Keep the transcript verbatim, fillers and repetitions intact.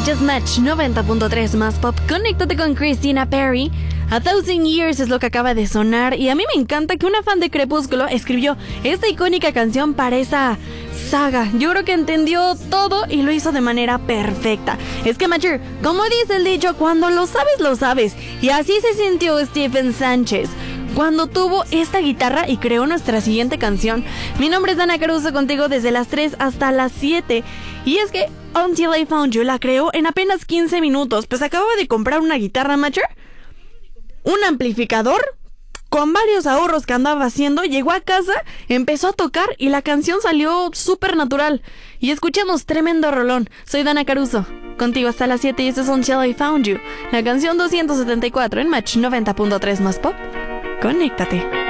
Escuchas Match noventa punto tres más pop. Conéctate con Christina Perri. A Thousand Years es lo que acaba de sonar. Y a mí me encanta que una fan de Crepúsculo escribió esta icónica canción para esa saga. Yo creo que entendió todo y lo hizo de manera perfecta. Es que, Matcher, como dice el dicho, cuando lo sabes, lo sabes. Y así se sintió Stephen Sánchez cuando tuvo esta guitarra y creó nuestra siguiente canción. Mi nombre es Dana Caruso, contigo desde las tres hasta las siete. Y es que Until I Found You la creó en apenas quince minutos. Pues acababa de comprar una guitarra, Matcher, un amplificador, con varios ahorros que andaba haciendo. Llegó a casa, empezó a tocar y la canción salió súper natural. Y escuchemos tremendo rolón. Soy Dana Caruso, contigo hasta las siete y esto es Until I Found You, la canción doscientos setenta y cuatro en Match noventa punto tres más pop. Conéctate.